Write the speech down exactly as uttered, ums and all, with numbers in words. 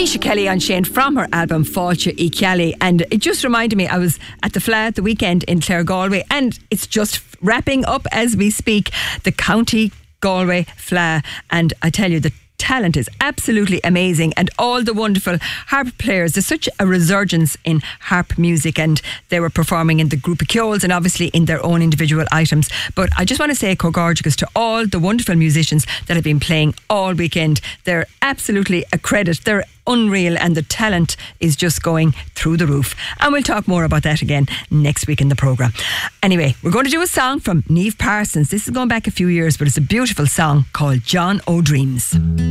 Laoise Kelly on Shane from her album Fáilte I Ceallaigh, and it just reminded me I was at the Fleadh at the weekend in Clare Galway, and it's just wrapping up as we speak, the County Galway Fleadh, and I tell you the talent is absolutely amazing, and all the wonderful harp players. There's such a resurgence in harp music, and they were performing in the Group of Keols and obviously in their own individual items. But I just want to say congratulations to all the wonderful musicians that have been playing all weekend. They're absolutely a credit. They're unreal, and the talent is just going through the roof. And we'll talk more about that again next week in the programme. Anyway, we're going to do a song from Niamh Parsons. This is going back a few years, but it's a beautiful song called John O'Dreams.